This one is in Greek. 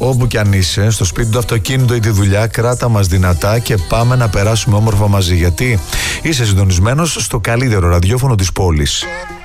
Όπου κι αν είσαι, στο σπίτι, το αυτοκίνητο ή τη δουλειά, κράτα μας δυνατά και πάμε να περάσουμε όμορφα μαζί. Γιατί είσαι συντονισμένος στο καλύτερο ραδιόφωνο της πόλης.